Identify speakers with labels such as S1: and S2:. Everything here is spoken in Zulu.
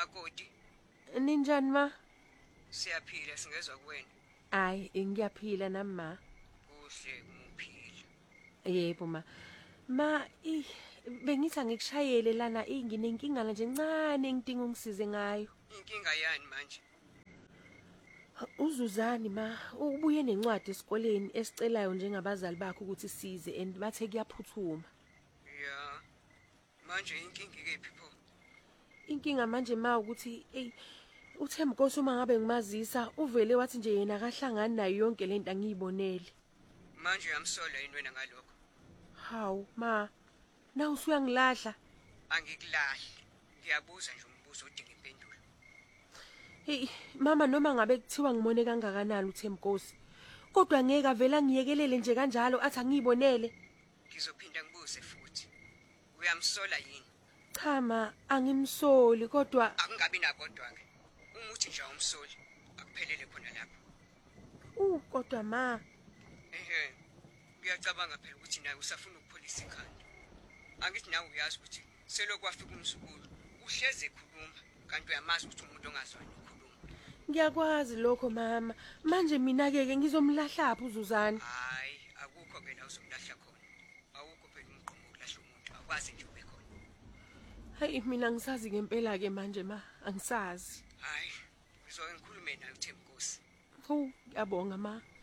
S1: Makoti,
S2: Ninjani ma?
S1: siyaphila singezwa kuwena.
S2: Hayi, ngiyaphila nami ma.
S1: Kuhle umuphila.
S2: Yebo ma. Ma, bengithi ngikushayele lana nginenkinga nje encane ngidinga ungisize ngayo.
S1: Inkinga yani manje?
S2: Uzuzani ma, ubuye nencwadi esikoleni esicelayo njengabazali bakho ukuthi size and bathe kuyaphuthuma.
S1: Ya. Manje inkinga ikephi pho?
S2: Inkinga manje ma ukuthi uThembinkosi uma ngabe ngimazisa uvele wathi nje yena akahlangani nayo yonke lento angiyibonele.
S1: Manje uyamsola yini wena ngalokho?
S2: Hawu ma, na usuyangilahla.
S1: Angikulahli. Ngiyabuza nje umbuzo odinga impendulo.
S2: Hey mama, noma ngabe kuthiwa ngimone kangakanani uThembinkosi, kodwa ngeke avela ngiyekelele nje kanjalo athi angiyibonele.
S1: Ngizophinda ngibuze futhi. Uyamsola yini?
S2: Cha ma, angimsoli kodwa
S1: Akungabi nakodwa ke. Umuthi nje awumsoli. Akuphelele khona lapho.
S2: kodwa ma,
S1: Ehhe. Ngiyacabanga phela ukuthi naye usafuna ukupholisa ikhanda. Angithi nawe uyazi ukuthi selokwafika umsukulu uhleze ekhuluma kanti uyamazi ukuthi umuntu ongazwani ukhuluma.
S2: ngiyakwazi lokho mama. Manje mina ke ngizomlahlapha uZuzani.
S1: Hayi, akukho ke la uzomlahla khona. Awukho phela umqomo wokulahla umuntu. Akwazi nje ube khona.
S2: Hayi mina ngisazi ngempela ke manje ma, angisazi.
S1: Hayi, ngizoke ngikhulume naye uThembinkosi.
S2: Ngiyabonga ma.